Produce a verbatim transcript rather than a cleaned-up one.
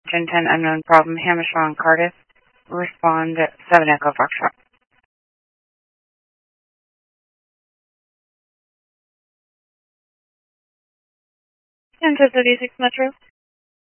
ten ten unknown problem, Hamish on Cardiff. Respond at seven Echo Foxtrot. ten to thirty-six Metro.